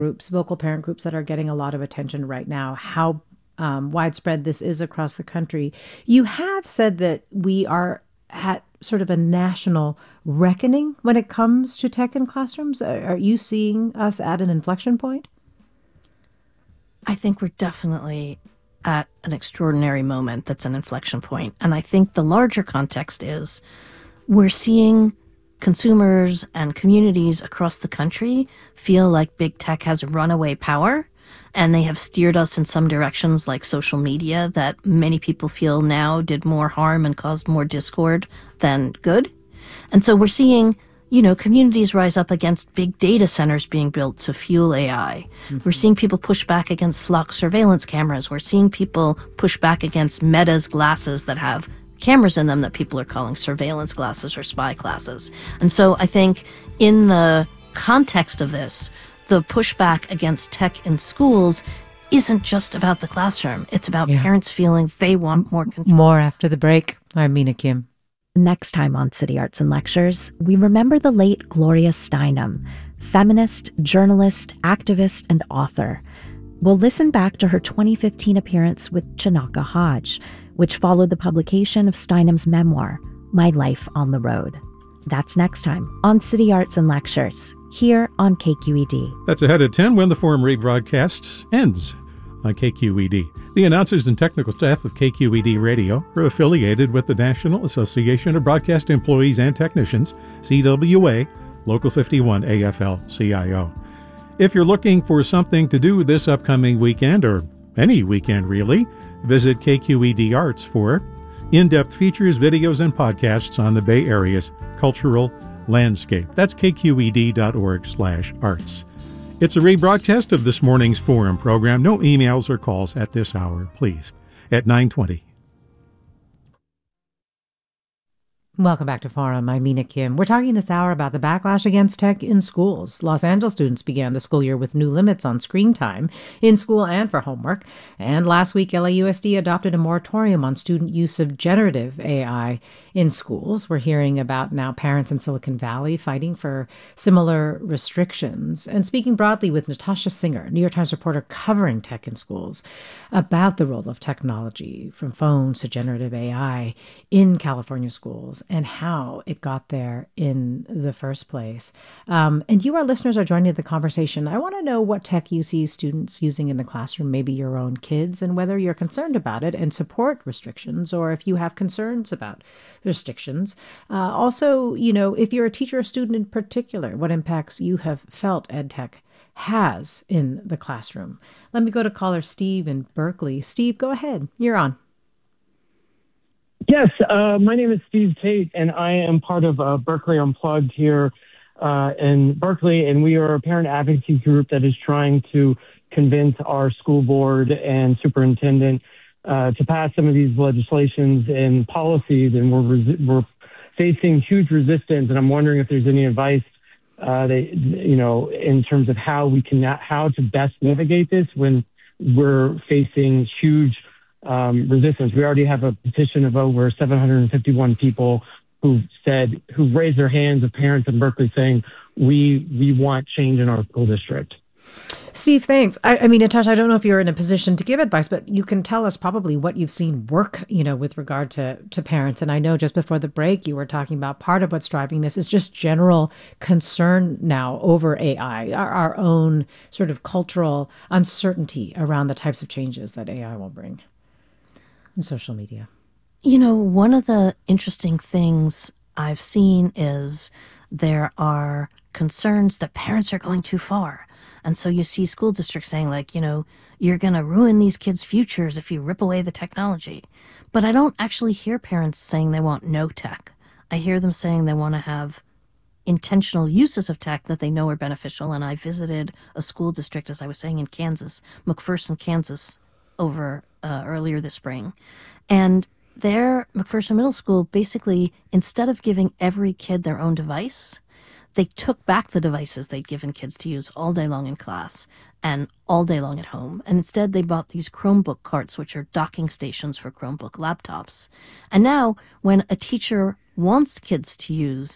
groups, vocal parent groups that are getting a lot of attention right now, how widespread this is across the country. You have said that we are at sort of a national reckoning when it comes to tech in classrooms. Are you seeing us at an inflection point? I think we're definitely at an extraordinary moment that's an inflection point. And I think the larger context is we're seeing consumers and communities across the country feel like big tech has runaway power, and they have steered us in some directions like social media that many people feel now did more harm and caused more discord than good. And so we're seeing, communities rise up against big data centers being built to fuel AI. Mm-hmm. We're seeing people push back against flock surveillance cameras. We're seeing people push back against Meta's glasses that have cameras in them that people are calling surveillance glasses or spy glasses. And so I think in the context of this, the pushback against tech in schools isn't just about the classroom. It's about parents feeling they want more control. More after the break. I'm Mina Kim. Next time on City Arts and Lectures, we remember the late Gloria Steinem, feminist, journalist, activist, and author. We'll listen back to her 2015 appearance with Chinaka Hodge, which followed the publication of Steinem's memoir, My Life on the Road. That's next time on City Arts and Lectures, here on KQED. That's ahead at 10 when the Forum rebroadcast ends on KQED. The announcers and technical staff of KQED Radio are affiliated with the National Association of Broadcast Employees and Technicians, CWA, Local 51 AFL-CIO. If you're looking for something to do this upcoming weekend, or any weekend really, visit KQED Arts for in-depth features, videos, and podcasts on the Bay Area's cultural landscape. That's kqed.org/arts. It's a rebroadcast of this morning's Forum program. No emails or calls at this hour, please. At 9:20. Welcome back to Forum. I'm Mina Kim. We're talking this hour about the backlash against tech in schools. Los Angeles students began the school year with new limits on screen time in school and for homework. And last week, LAUSD adopted a moratorium on student use of generative AI in schools. We're hearing about now parents in Silicon Valley fighting for similar restrictions. And speaking broadly with Natasha Singer, New York Times reporter covering tech in schools, about the role of technology from phones to generative AI in California schools and how it got there in the first place. And you, our listeners, are joining the conversation. I want to know what tech you see students using in the classroom, maybe your own kids, and whether you're concerned about it and support restrictions, or if you have concerns about restrictions. Also, if you're a teacher or student in particular, what impacts you have felt EdTech has in the classroom. Let me go to caller Steve in Berkeley. Steve, go ahead. You're on. Yes, my name is Steve Tate, and I am part of Berkeley Unplugged here in Berkeley, and we are a parent advocacy group that is trying to convince our school board and superintendent to pass some of these legislations and policies, and we're facing huge resistance, and I'm wondering if there's any advice in terms of how to best navigate this when we're facing huge resistance. We already have a petition of over 751 people who've raised their hands of parents in Berkeley saying, we want change in our school district. Steve, thanks. I mean, Natasha, I don't know if you're in a position to give advice, but you can tell us probably what you've seen work, with regard to parents. And I know just before the break, you were talking about part of what's driving this is just general concern now over AI, our own sort of cultural uncertainty around the types of changes that AI will bring in social media. One of the interesting things I've seen is there are concerns that parents are going too far. And so you see school districts saying you're going to ruin these kids' futures if you rip away the technology. But I don't actually hear parents saying they want no tech. I hear them saying they want to have intentional uses of tech that they know are beneficial. And I visited a school district, as I was saying, in Kansas, McPherson, Kansas, over earlier this spring. And there, McPherson Middle School, basically, instead of giving every kid their own device, they took back the devices they'd given kids to use all day long in class and all day long at home. And instead, they bought these Chromebook carts, which are docking stations for Chromebook laptops. And now, when a teacher wants kids to use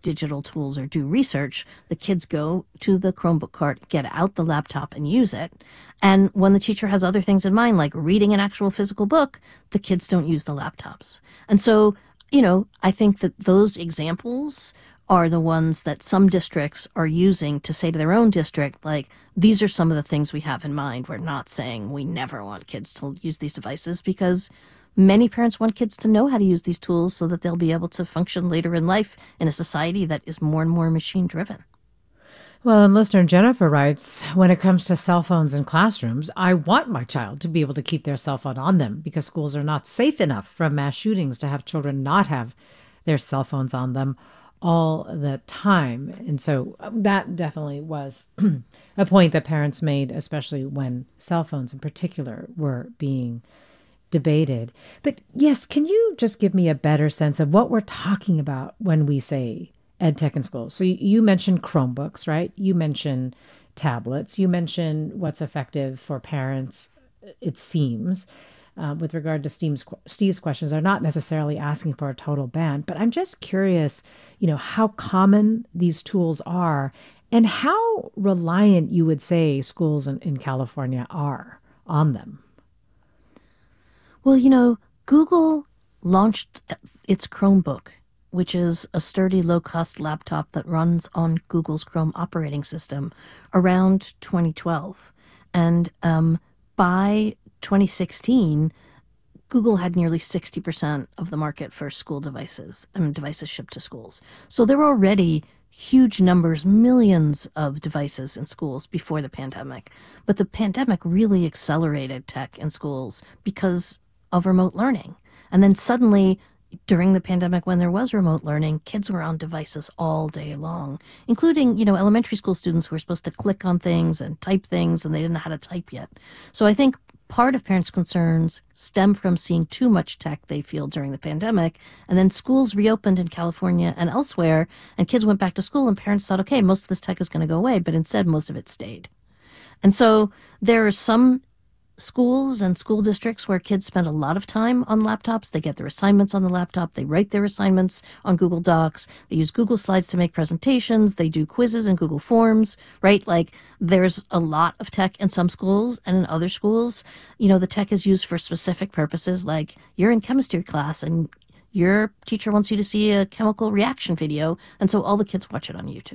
digital tools or do research, the kids go to the Chromebook cart, get out the laptop and use it. And when the teacher has other things in mind, like reading an actual physical book, the kids don't use the laptops. And so, I think that those examples are the ones that some districts are using to say to their own district, like, these are some of the things we have in mind. We're not saying we never want kids to use these devices, because many parents want kids to know how to use these tools so that they'll be able to function later in life in a society that is more and more machine driven. Well, and listener Jennifer writes, when it comes to cell phones in classrooms, I want my child to be able to keep their cell phone on them because schools are not safe enough from mass shootings to have children not have their cell phones on them all the time. And so that definitely was a point that parents made, especially when cell phones in particular were being debated. But yes, can you just give me a better sense of what we're talking about when we say ed tech in schools? So you mentioned Chromebooks, right? You mentioned tablets. You mentioned what's effective for parents, it seems. With regard to Steve's questions, they're not necessarily asking for a total ban, but I'm just curious, how common these tools are and how reliant you would say schools in California are on them. Well, Google launched its Chromebook, which is a sturdy, low-cost laptop that runs on Google's Chrome operating system, around 2012. And by 2016, Google had nearly 60% of the market for school devices, devices shipped to schools. So there were already huge numbers, millions of devices in schools before the pandemic. But the pandemic really accelerated tech in schools because of remote learning. And then suddenly, during the pandemic, when there was remote learning, kids were on devices all day long, including, elementary school students who were supposed to click on things and type things, and they didn't know how to type yet. So I think part of parents' concerns stem from seeing too much tech, they feel, during the pandemic. And then schools reopened in California and elsewhere, and kids went back to school, and parents thought, okay, most of this tech is going to go away. But instead, most of it stayed. And so there are some schools and school districts where kids spend a lot of time on laptops. They get their assignments on the laptop. They write their assignments on Google Docs. They use Google Slides to make presentations. They do quizzes in Google Forms, right? Like, there's a lot of tech in some schools, and in other schools, the tech is used for specific purposes, like you're in chemistry class and your teacher wants you to see a chemical reaction video, and so all the kids watch it on YouTube.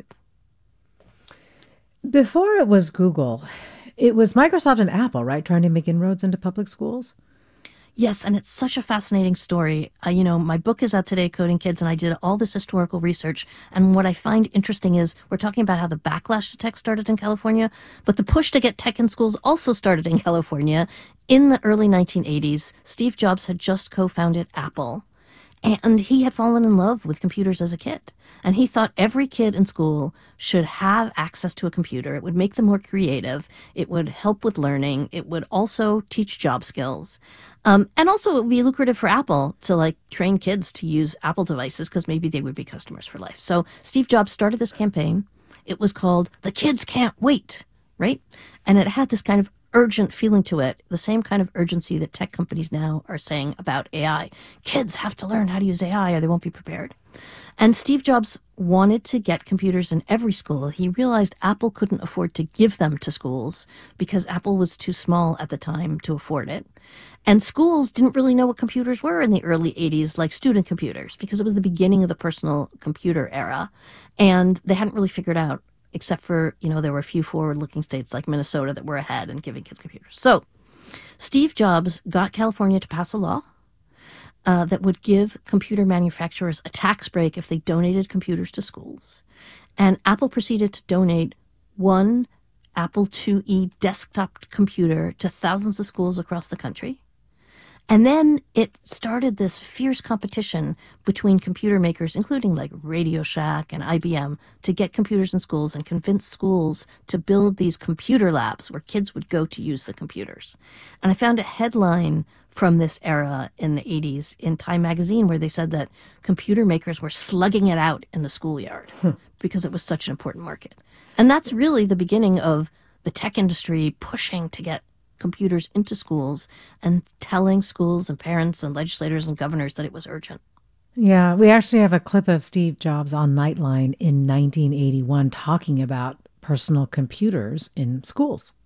Before it was Google, it was Microsoft and Apple, right, trying to make inroads into public schools? Yes, and it's such a fascinating story. My book is out today, Coding Kids, and I did all this historical research. And what I find interesting is we're talking about how the backlash to tech started in California, but the push to get tech in schools also started in California. In the early 1980s, Steve Jobs had just co-founded Apple. And he had fallen in love with computers as a kid. And he thought every kid in school should have access to a computer. It would make them more creative. It would help with learning. It would also teach job skills. And also it would be lucrative for Apple to train kids to use Apple devices because maybe they would be customers for life. So Steve Jobs started this campaign. It was called The Kids Can't Wait, right? And it had this kind of urgent feeling to it, the same kind of urgency that tech companies now are saying about AI. Kids have to learn how to use AI or they won't be prepared. And Steve Jobs wanted to get computers in every school. He realized Apple couldn't afford to give them to schools because Apple was too small at the time to afford it. And schools didn't really know what computers were in the early 80s, like student computers, because it was the beginning of the personal computer era. And they hadn't really figured out, except for, there were a few forward-looking states like Minnesota that were ahead in giving kids computers. So Steve Jobs got California to pass a law that would give computer manufacturers a tax break if they donated computers to schools. And Apple proceeded to donate one Apple IIe desktop computer to thousands of schools across the country. And then it started this fierce competition between computer makers, including like Radio Shack and IBM, to get computers in schools and convince schools to build these computer labs where kids would go to use the computers. And I found a headline from this era in the 80s in Time magazine where they said that computer makers were slugging it out in the schoolyard because it was such an important market. And that's really the beginning of the tech industry pushing to get computers into schools and telling schools and parents and legislators and governors that it was urgent. Yeah, we actually have a clip of Steve Jobs on Nightline in 1981 talking about personal computers in schools.